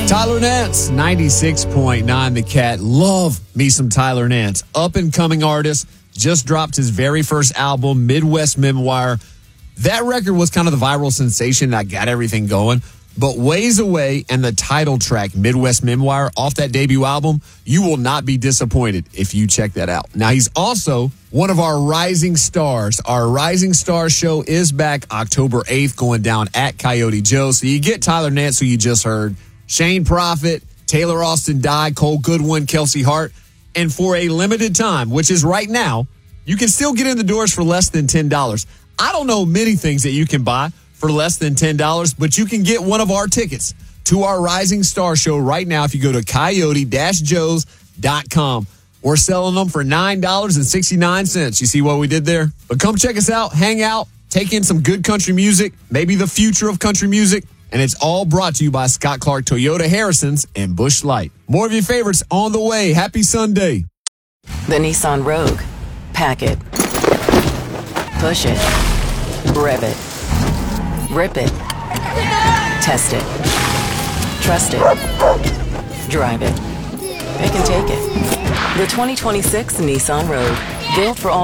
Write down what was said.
Tyler Nance, 96.9 The Cat. Love me some Tyler Nance. Up-and-coming artist. Just dropped his very first album, Midwest Memoir. That record was kind of the viral sensation that got everything going. But Ways Away and the title track, Midwest Memoir, off that debut album, you will not be disappointed if you check that out. Now, he's also one of our Rising Stars. Our Rising Stars show is back October 8th, going down at Coyote Joe. So you get Tyler Nance, who you just heard, Shane Prophet, Taylor Austin Dye, Cole Goodwin, Kelsey Hart. And for a limited time, which is right now, you can still get in the doors for less than $10. I don't know many things that you can buy for less than $10, but you can get one of our tickets to our Rising Star show right now if you go to coyote-joes.com. We're selling them for $9.69. You see what we did there? But come check us out, hang out, take in some good country music, maybe the future of country music. And it's all brought to you by Scott Clark Toyota Harrison's and Busch Light. More of your favorites on the way. Happy Sunday. The Nissan Rogue. Pack it. Push it. Rev it. Rip it. Test it. Trust it. Drive it. It can take it. The 2026 Nissan Rogue. Built for all